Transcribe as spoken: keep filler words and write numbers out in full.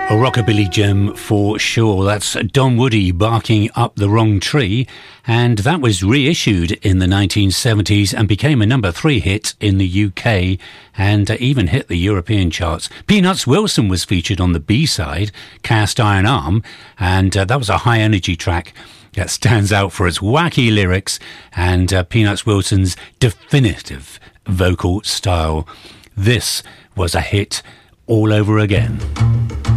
A rockabilly gem for sure. That's Don Woody, Barking Up the Wrong Tree, and that was reissued in the nineteen seventies and became a number three hit in the U K and even hit the European charts. Peanuts Wilson was featured on the B-side, Cast Iron Arm, and uh, that was a high-energy track that stands out for its wacky lyrics and uh, Peanuts Wilson's definitive vocal style. This was a hit all over again.